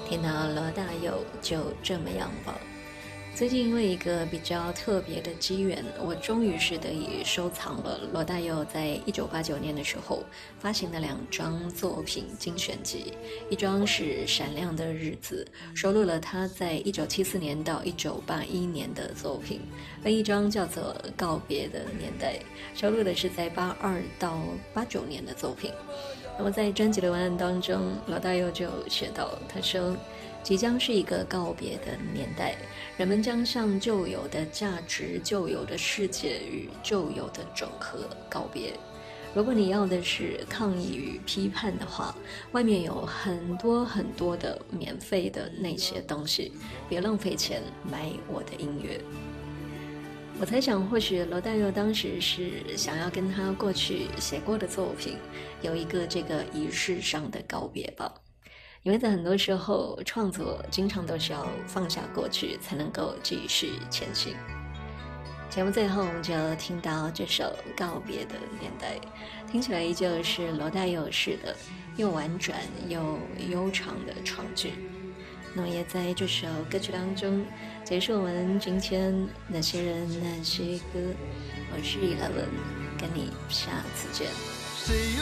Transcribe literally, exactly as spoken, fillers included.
听到罗大佑就这么样吧。最近因为一个比较特别的机缘，我终于是得以收藏了罗大佑在一九八九年的时候发行的两张作品精选集，一张是《闪亮的日子》，收录了他在一九七四年到一九八一年的作品；另一张叫做《告别的年代》，收录的是在八二到八九年的作品。那么在专辑的文案当中，罗大佑就写到，他说即将是一个告别的年代，人们将向旧有的价值、旧有的世界与旧有的整合告别。如果你要的是抗议与批判的话，外面有很多很多的免费的那些东西，别浪费钱买我的音乐。我猜想或许罗大佑当时是想要跟他过去写过的作品有一个这个仪式上的告别吧。因为在很多时候创作经常都是要放下过去才能够继续前行。节目最后我们就听到这首《告别的年代》，听起来依旧是罗大佑式的又婉转又悠长的唱句。那么也在这首歌曲当中结束我们今天那些人那些歌。我是 Eleven， 跟你下次见。